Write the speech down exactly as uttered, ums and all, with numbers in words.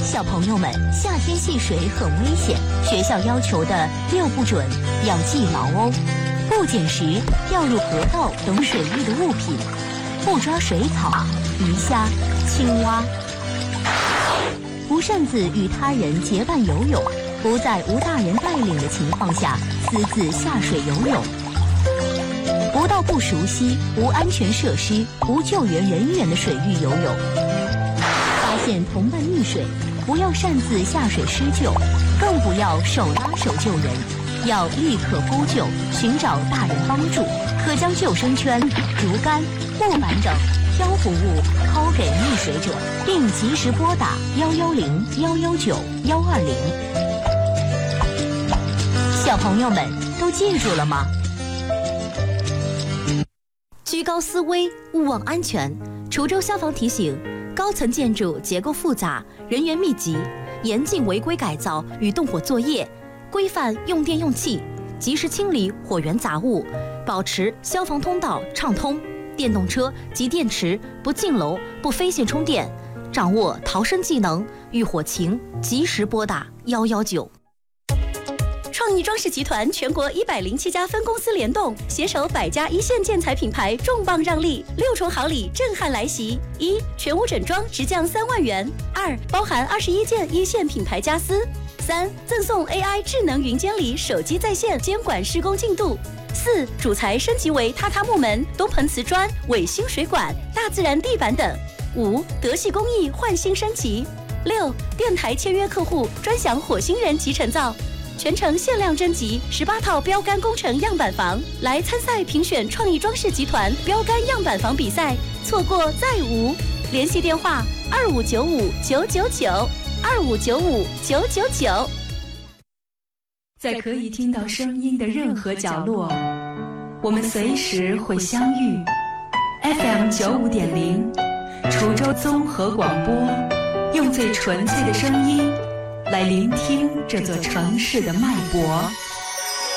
小朋友们，夏天戏水很危险，学校要求的六不准要记牢哦。不捡拾掉入河道等水域的物品，不抓水草、鱼虾、青蛙，不擅自与他人结伴游泳，不在无大人带领的情况下私自下水游泳，不到不熟悉、无安全设施、无救援人员的水域游泳。发现同伴溺水，不要擅自下水施救，更不要手拉手救人，要立刻呼救，寻找大人帮助。可将救生圈、竹竿、木板等漂浮物抛给溺水者，并及时拨打幺幺零、幺幺九、幺二零。小朋友们都记住了吗？ 居高思危，勿忘安全。滁州消防提醒：高层建筑结构复杂，人员密集，严禁违规改造与动火作业，规范用电用气，及时清理火源杂物，保持消防通道畅通。电动车及电池不进楼、不飞线充电，掌握逃生技能，遇火情及时拨打幺幺九。创意装饰集团全国一百零七家分公司联动，携手百家一线建材品牌，重磅让利，六重好礼震撼来袭：一、全屋整装直降三万元；二、包含二十一件一线品牌家私；三、赠送 A I 智能云监理手机在线监管施工进度；四、主材升级为榻榻木门、东盆瓷砖、伟星水管、大自然地板等；五、德系工艺焕新升级；六、电台签约客户专享火星人集成灶。全程限量征集十八套标杆工程样板房，来参赛评选创意装饰集团标杆样板房比赛，错过再无。联系电话：二五九五九九九，二五九五九九九。 在可以听到声音的任何角落，我们随时会相遇。F M 九五点零，滁州综合广播，用最纯粹的声音来聆听这座城市的脉搏。